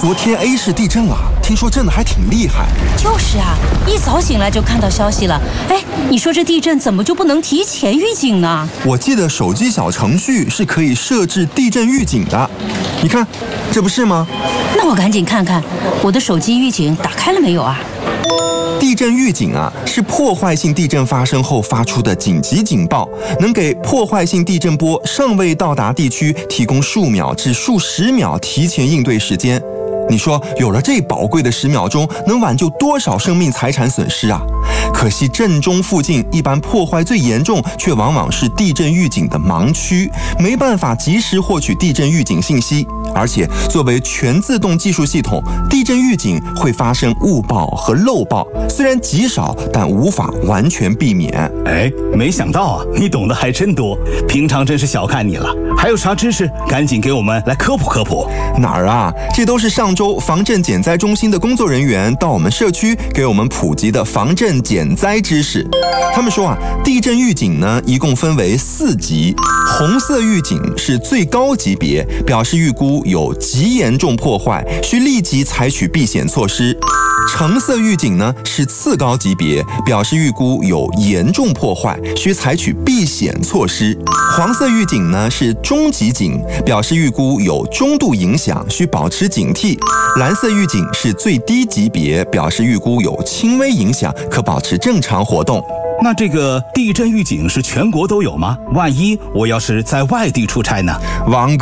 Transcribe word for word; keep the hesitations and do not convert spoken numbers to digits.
昨天 A 市地震了，听说震得还挺厉害。 就是啊，一早醒来就看到消息了。哎，你说这地震怎么就不能提前预警呢？ 我记得手机小程序是可以设置地震预警的，你看，这不是吗？ 那我赶紧看看我的手机预警打开了没有啊？ 地震预警啊，是破坏性地震发生后发出的紧急警报，能给破坏性地震波尚未到达地区提供数秒至数十秒提前应对时间。你说有了这宝贵的十秒钟，能挽救多少生命财产损失啊？可惜震中附近一般破坏最严重，却往往是地震预警的盲区，没办法及时获取地震预警信息。而且作为全自动技术系统，地震预警会发生误报和漏报，虽然极少，但无法完全避免。 哎，没想到啊，你懂得还真多，平常真是小看你了。还有啥知识，赶紧给我们来科普科普。 哪儿啊？这都是上周防震减灾中心的工作人员到我们社区给我们普及的防震减灾知识。他们说啊，地震预警呢一共分为四级，红色预警是最高级别，表示预估有极严重破坏，需立即采取避险措施。橙色预警呢是次高级别，表示预估有严重破坏，需采取避险措施。黄色预警呢是中级警，表示预估有中度影响，需保持警惕。蓝色预警是最低级别，表示预估有轻微影响，可保持正常活动。 那这个地震预警是全国都有吗？万一我要是在外地出差呢？ 王哥